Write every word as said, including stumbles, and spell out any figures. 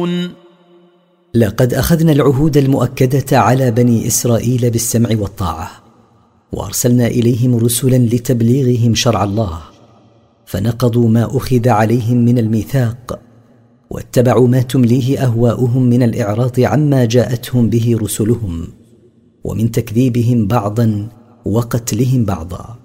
يعملون. لقد أخذنا العهود المؤكدة على بني إسرائيل بالسمع والطاعة، وأرسلنا إليهم رسلا لتبليغهم شرع الله، فنقضوا ما أخذ عليهم من الميثاق، واتبعوا ما تمليه أهواؤهم من الإعراض عما جاءتهم به رسلهم، ومن تكذيبهم بعضا وقتلهم بعضا.